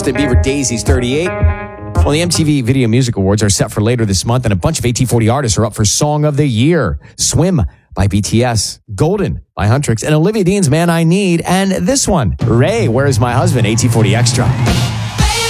Justin Bieber, Daisy's 38. Well, the MTV Video Music Awards are set for later this month, and a bunch of AT40 artists are up for Song of the Year. Swim by BTS, Golden by Huntrix, and Olivia Dean's Man I Need, and this one, Ray, Where's My Husband, AT40 Extra.